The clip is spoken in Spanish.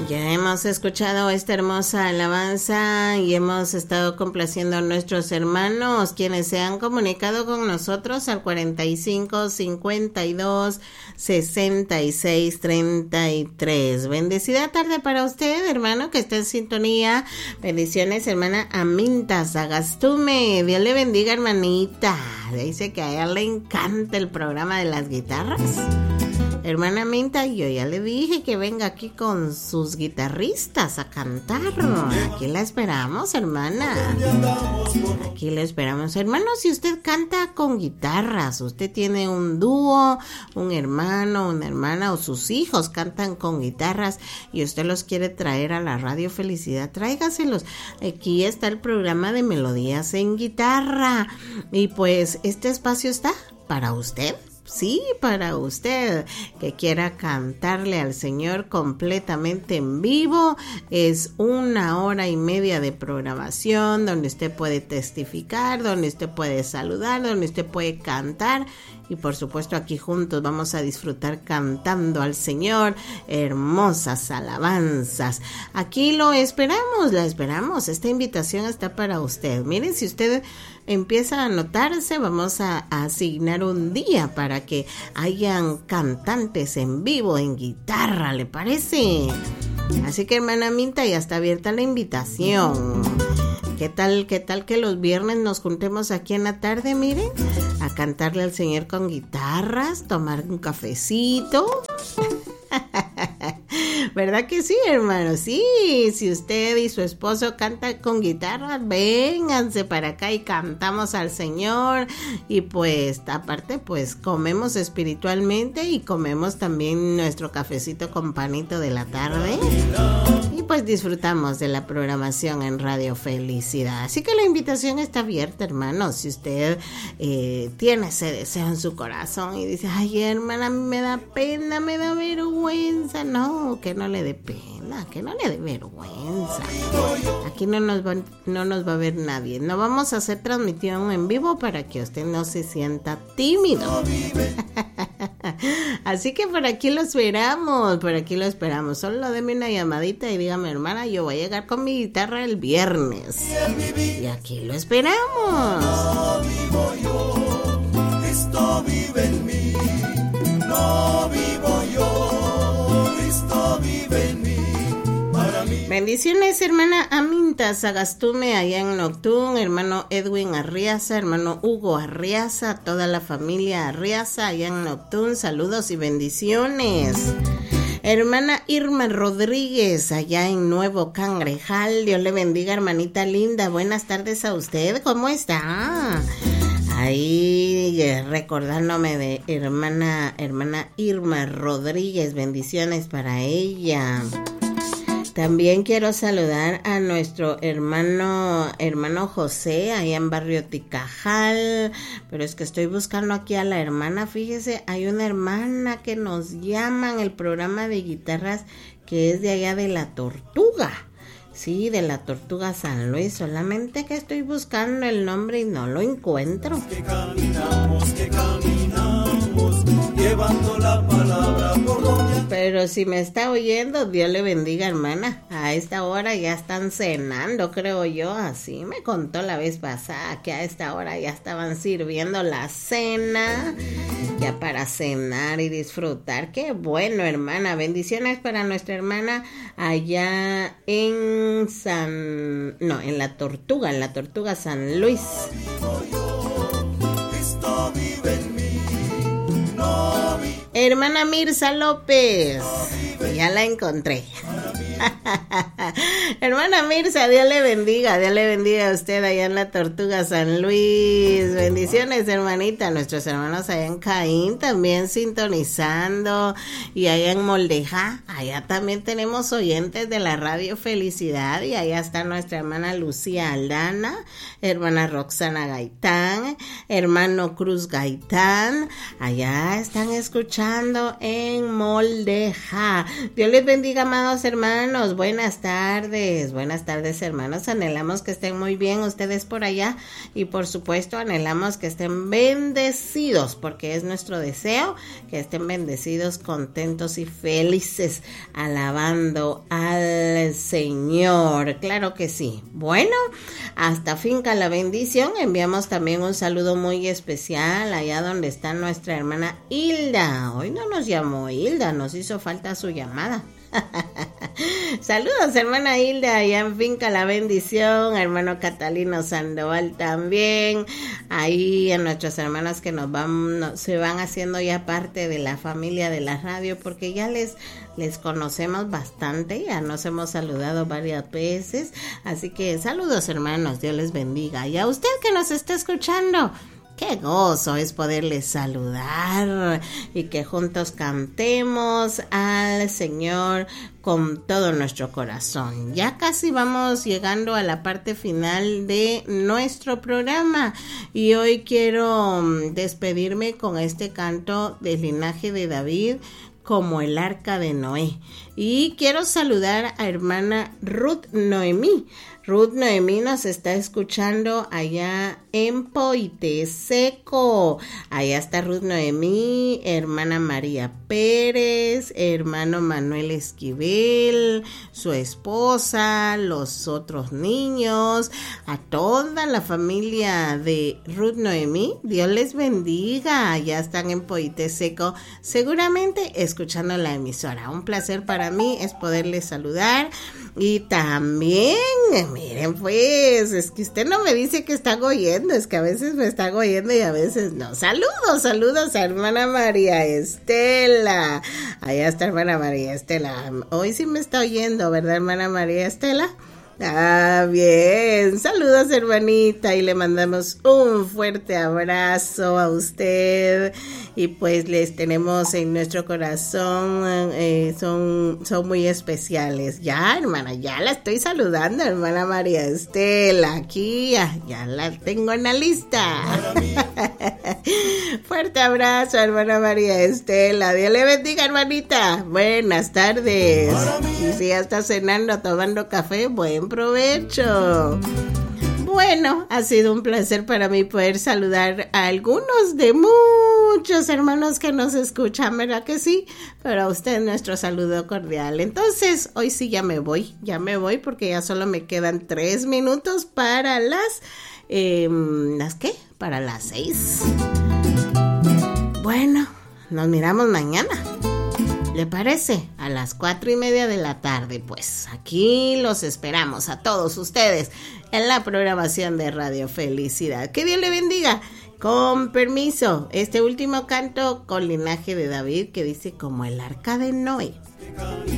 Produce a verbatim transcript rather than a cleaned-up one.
Ya hemos escuchado esta hermosa alabanza y hemos estado complaciendo a nuestros hermanos quienes se han comunicado con nosotros al cuarenta y cinco, cincuenta y dos, sesenta y seis, treinta y tres. Bendecida tarde para usted, hermano, que está en sintonía. Bendiciones, hermana Aminta Sagastume. Dios le bendiga, hermanita. Dice que a ella le encanta el programa de las guitarras. Hermana Minta, yo ya le dije que venga aquí con sus guitarristas a cantar. Aquí la esperamos, hermana. Aquí la esperamos. Hermano, si usted canta con guitarras, usted tiene un dúo, un hermano, una hermana o sus hijos cantan con guitarras y usted los quiere traer a la Radio Felicidad, tráigaselos. Aquí está el programa de Melodías en Guitarra. Y pues este espacio está para usted. Sí, para usted que quiera cantarle al Señor completamente en vivo. Es una hora y media de programación donde usted puede testificar, donde usted puede saludar, donde usted puede cantar. Y por supuesto aquí juntos vamos a disfrutar cantando al Señor hermosas alabanzas. Aquí lo esperamos, la esperamos. Esta invitación está para usted. Miren, si usted empieza a anotarse, vamos a, a asignar un día para que hayan cantantes en vivo, en guitarra, ¿le parece? Así que, hermana Minta, ya está abierta la invitación. ¿Qué tal, qué tal que los viernes nos juntemos aquí en la tarde, miren? A cantarle al Señor con guitarras, tomar un cafecito. ¿Verdad que sí, hermano? Sí, si usted y su esposo cantan con guitarra, vénganse para acá y cantamos al Señor. Y pues, aparte, pues comemos espiritualmente y comemos también nuestro cafecito con panito de la tarde. Y pues disfrutamos de la programación en Radio Felicidad. Así que la invitación está abierta, hermano. Si usted eh, tiene ese deseo en su corazón y dice, ay, hermana, me da pena, me da vergüenza. No, que no le dé pena, que no le dé vergüenza. Aquí no nos va, no nos va a ver nadie. No vamos a hacer transmisión en vivo para que usted no se sienta tímido. Así que por aquí lo esperamos, por aquí lo esperamos. Solo deme una llamadita y dígame, hermana, yo voy a llegar con mi guitarra el viernes. Y aquí lo esperamos. No vivo yo, Cristo vive en mí. No vivo yo, Cristo vive en mí. Para mí. Bendiciones, hermana Aminta Sagastume allá en Noctún, hermano Edwin Arriaza, hermano Hugo Arriaza, toda la familia Arriaza allá en Noctún, saludos y bendiciones. Hermana Irma Rodríguez allá en Nuevo Cangrejal, Dios le bendiga, hermanita linda, buenas tardes a usted, ¿cómo está? Ahí recordándome de hermana, hermana Irma Rodríguez, bendiciones para ella. También quiero saludar a nuestro hermano, hermano José, allá en Barrio Ticajal, pero es que estoy buscando aquí a la hermana, fíjese, hay una hermana que nos llama en el programa de guitarras que es de allá de La Tortuga. Sí, de La Tortuga San Luis, solamente que estoy buscando el nombre y no lo encuentro. Que caminamos, que caminamos, llevando la palabra por donde... Pero si me está oyendo, Dios le bendiga, hermana. A esta hora ya están cenando, creo yo. Así me contó la vez pasada, que a esta hora ya estaban sirviendo la cena, ya para cenar y disfrutar. Qué bueno, hermana. Bendiciones para nuestra hermana allá en San... No, en La Tortuga, en La Tortuga San Luis. Cristo vive en mí. No vivo. Hermana Mirza López, ya la encontré. Hermana Mirza, Dios le bendiga, Dios le bendiga a usted allá en La Tortuga San Luis. Bendiciones, hermanita. Nuestros hermanos allá en Caín también sintonizando, y allá en Moldeja, allá también tenemos oyentes de la Radio Felicidad, y allá está nuestra hermana Lucía Aldana, hermana Roxana Gaitán, hermano Cruz Gaitán, allá están escuchando en Moldeja. Dios les bendiga, amados hermanos. hermanos, buenas tardes, buenas tardes hermanos, anhelamos que estén muy bien ustedes por allá y por supuesto anhelamos que estén bendecidos porque es nuestro deseo que estén bendecidos, contentos y felices alabando al Señor, claro que sí. Bueno, hasta Finca La Bendición enviamos también un saludo muy especial allá donde está nuestra hermana Hilda. Hoy no nos llamó Hilda, nos hizo falta su llamada. Saludos hermana Hilda allá en Finca La Bendición, hermano Catalino Sandoval también, ahí a nuestros hermanos que nos van, no, se van haciendo ya parte de la familia de la radio porque ya les les conocemos bastante, ya nos hemos saludado varias veces, así que saludos hermanos, Dios les bendiga. Y a usted que nos está escuchando, qué gozo es poderles saludar y que juntos cantemos al Señor con todo nuestro corazón. Ya casi vamos llegando a la parte final de nuestro programa y hoy quiero despedirme con este canto del linaje de David, como el arca de Noé. Y quiero saludar a hermana Ruth Noemí. Ruth Noemí nos está escuchando allá en Poiteseco. Allá está Ruth Noemí, hermana María Pérez, hermano Manuel Esquivel, su esposa, los otros niños, a toda la familia de Ruth Noemí. Dios les bendiga. Allá están en Poiteseco, seguramente escuchando la emisora. Un placer para mí es poderles saludar. Y también, miren pues, es que usted no me dice que están oyendo, es que a veces me están oyendo y a veces no. Saludos, saludos a hermana María Estela. Allá está hermana María Estela. Hoy sí me está oyendo, ¿verdad hermana María Estela? Ah, bien, saludos hermanita y le mandamos un fuerte abrazo a usted y pues les tenemos en nuestro corazón, eh, son, son muy especiales. Ya hermana, ya la estoy saludando hermana María Estela, aquí ya, ya la tengo en la lista. Fuerte abrazo hermana María Estela, Dios le bendiga hermanita, buenas tardes. Y si ya está cenando, tomando café, buen provecho. Bueno, ha sido un placer para mí poder saludar a algunos de muchos hermanos que nos escuchan, ¿verdad que sí? Pero a usted nuestro saludo cordial. Entonces, hoy sí ya me voy, ya me voy porque ya solo me quedan tres minutos para las... Eh, ¿las qué? Para las seis. Bueno, nos miramos mañana. ¿Le parece? A las cuatro y media de la tarde, pues aquí los esperamos a todos ustedes en la programación de Radio Felicidad. Que Dios le bendiga. Con permiso, este último canto con linaje de David que dice como el arca de Noé.